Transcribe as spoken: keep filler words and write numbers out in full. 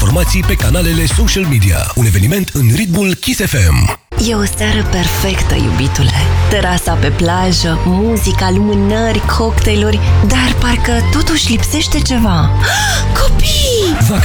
informații pe canalele social media. Un eveniment în ritmul Kiss F M. E o seară perfectă, iubitule. Terasa pe plajă, muzica, lumânări, cocktailuri, dar parcă totuși lipsește ceva. Copii!